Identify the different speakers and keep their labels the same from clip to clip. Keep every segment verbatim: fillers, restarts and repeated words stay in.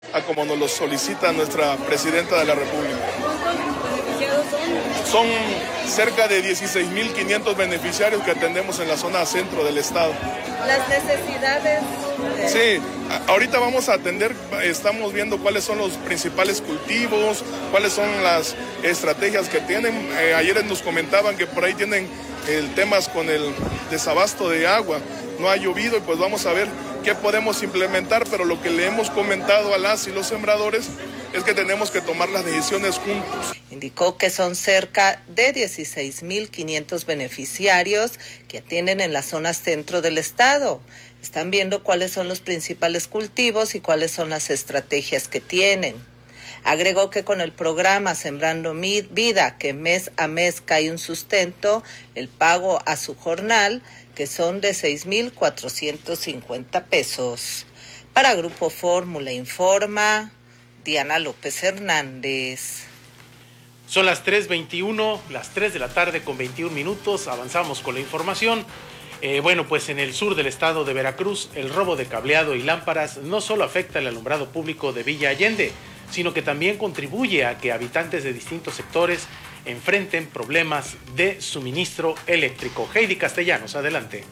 Speaker 1: a como nos lo solicita nuestra Presidenta de la República.
Speaker 2: ¿Cuántos beneficiados son?
Speaker 1: Son cerca de dieciséis mil quinientos beneficiarios que atendemos en la zona centro del estado.
Speaker 2: Las necesidades...
Speaker 1: Sí, ahorita vamos a atender, estamos viendo cuáles son los principales cultivos, cuáles son las estrategias que tienen. Eh, ayer nos comentaban que por ahí tienen el temas con el desabasto de agua, no ha llovido y pues vamos a ver qué podemos implementar, pero lo que le hemos comentado a las y los sembradores es que tenemos que tomar las decisiones juntos.
Speaker 3: Indicó que son cerca de dieciséis mil quinientos beneficiarios que atienden en la zona centro del estado. Están viendo cuáles son los principales cultivos y cuáles son las estrategias que tienen. Agregó que con el programa Sembrando Vida, que mes a mes cae un sustento, el pago a su jornal, que son de seis mil cuatrocientos cincuenta pesos. Para Grupo Fórmula informa Diana López Hernández.
Speaker 4: Son las tres veintiuno, las tres de la tarde con veintiún minutos, avanzamos con la información. Eh, bueno, pues en el sur del estado de Veracruz, el robo de cableado y lámparas no solo afecta el alumbrado público de Villa Allende, sino que también contribuye a que habitantes de distintos sectores enfrenten problemas de suministro eléctrico. Heidi Castellanos, adelante.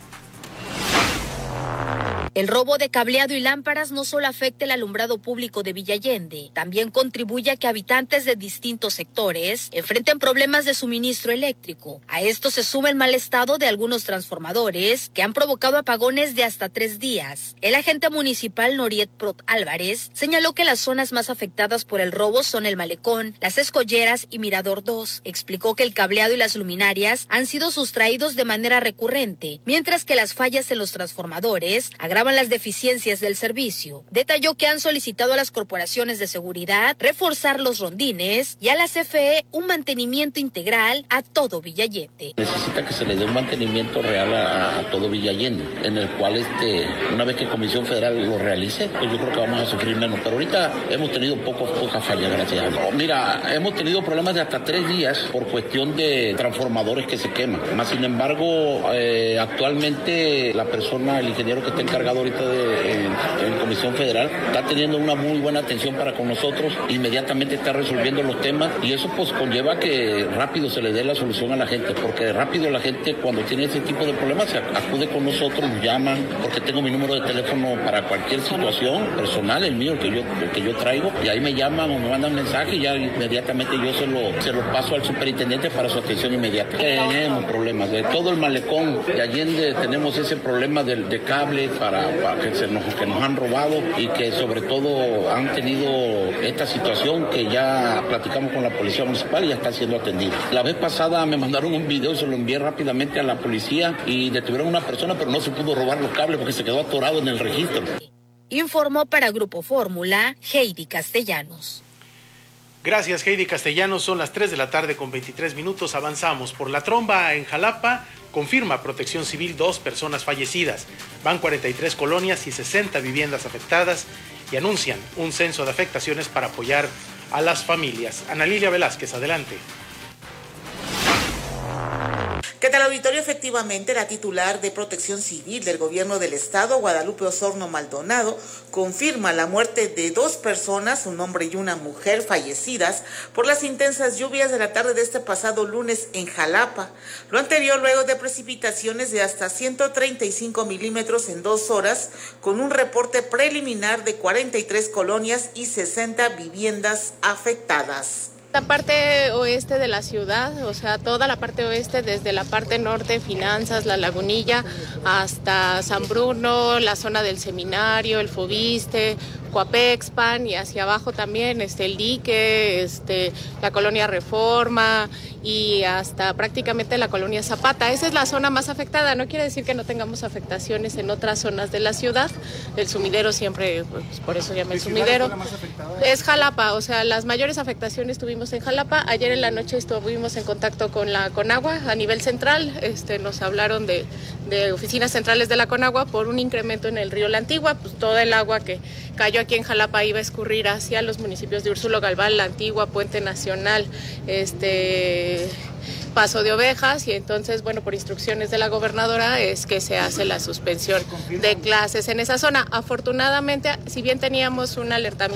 Speaker 5: El robo de cableado y lámparas no solo afecta el alumbrado público de Villa Allende, también contribuye a que habitantes de distintos sectores enfrenten problemas de suministro eléctrico. A esto se suma el mal estado de algunos transformadores que han provocado apagones de hasta tres días. El agente municipal Noriet Prot Álvarez señaló que las zonas más afectadas por el robo son el Malecón, Las Escolleras y Mirador dos. Explicó que el cableado y las luminarias han sido sustraídos de manera recurrente, mientras que las fallas en los transformadores agravan las deficiencias del servicio. Detalló que han solicitado a las corporaciones de seguridad reforzar los rondines y a la C F E un mantenimiento integral a todo Villa Allende.
Speaker 6: Necesita que se le dé un mantenimiento real a, a todo Villa Allende, en el cual este, una vez que Comisión Federal lo realice, pues yo creo que vamos a sufrir menos. Pero ahorita hemos tenido poco, poca falla, gracias a Dios. Mira, hemos tenido problemas de hasta tres días por cuestión de transformadores que se queman. Más sin embargo, eh, actualmente la persona, el ingeniero que está encargado ahorita de, en, en Comisión Federal, está teniendo una muy buena atención para con nosotros, inmediatamente está resolviendo los temas y eso pues conlleva que rápido se le dé la solución a la gente, porque rápido la gente cuando tiene ese tipo de problemas se acude con nosotros, nos llaman, porque tengo mi número de teléfono para cualquier situación personal, el mío, el que yo, el que yo traigo, y ahí me llaman o me mandan mensaje y ya inmediatamente yo se lo, se lo paso al superintendente para su atención inmediata. Tenemos problemas de todo el Malecón de Allende, tenemos ese problema de, de cable para, para que, se nos, que nos han robado y que sobre todo han tenido esta situación que ya platicamos con la policía municipal y ya está siendo atendida. La vez pasada me mandaron un video y se lo envié rápidamente a la policía y detuvieron a una persona, pero no se pudo robar los cables porque se quedó atorado en el registro.
Speaker 5: Informó para Grupo Fórmula Heidi Castellanos.
Speaker 4: Gracias, Heidi Castellanos. Son las tres de la tarde con veintitrés minutos. Avanzamos. Por la tromba en Jalapa, confirma Protección Civil dos personas fallecidas. Van cuarenta y tres colonias y sesenta viviendas afectadas y anuncian un censo de afectaciones para apoyar a las familias. Ana Lilia Velázquez, adelante.
Speaker 7: ¿Qué tal, auditorio? Efectivamente, la titular de Protección Civil del Gobierno del Estado, Guadalupe Osorno Maldonado, confirma la muerte de dos personas, un hombre y una mujer, fallecidas por las intensas lluvias de la tarde de este pasado lunes en Jalapa. Lo anterior luego de precipitaciones de hasta ciento treinta y cinco milímetros en dos horas, con un reporte preliminar de cuarenta y tres colonias y sesenta viviendas afectadas.
Speaker 8: La parte oeste de la ciudad, o sea, toda la parte oeste, desde la parte norte, Finanzas, La Lagunilla, hasta San Bruno, la zona del Seminario, el Fobiste, Coapexpan, y hacia abajo también este, el Dique, este, la colonia Reforma y hasta prácticamente la colonia Zapata. Esa es la zona más afectada. No quiere decir que no tengamos afectaciones en otras zonas de la ciudad. El sumidero siempre, pues, por eso llama el sumidero. Es Jalapa, o sea, las mayores afectaciones tuvimos en Jalapa. Ayer en la noche estuvimos en contacto con la Conagua a nivel central. Este, nos hablaron de, de oficinas centrales de la Conagua por un incremento en el río La Antigua. Pues toda el agua que cayó aquí en Jalapa iba a escurrir hacia los municipios de Úrsulo Galván, La Antigua, Puente Nacional, este paso de ovejas y entonces, bueno, por instrucciones de la gobernadora es que se hace la suspensión de clases en esa zona. Afortunadamente, si bien teníamos un alertamiento